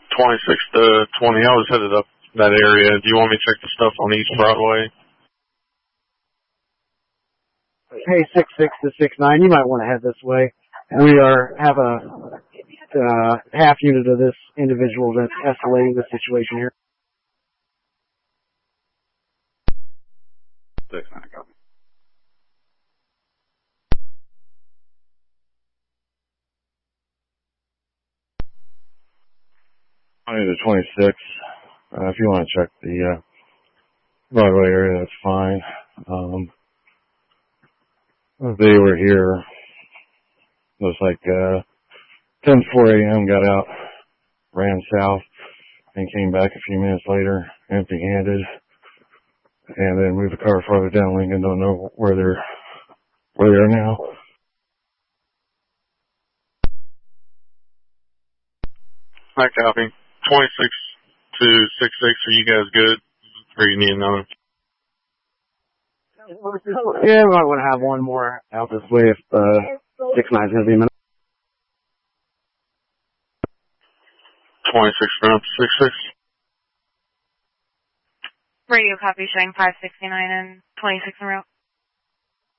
26 to 20. I was headed up that area. Do you want me to check the stuff on East Broadway? Hey, 66 to 69, you might want to head this way. We have a half unit of this individual that's escalating the situation here. 69, copy. I need a 26. If you want to check the Broadway area, that's fine. They were here. Looks like 10:04 a.m. got out, ran south, and came back a few minutes later, empty-handed, and then moved the car farther down Lincoln. Don't know where they are now. I copy. 26 to 66. Are you guys good? Or you need another? Yeah, we might want to have one more out this way if 69's going to be a minute. 26 round 66. Radio copy showing 569 and 26 en route.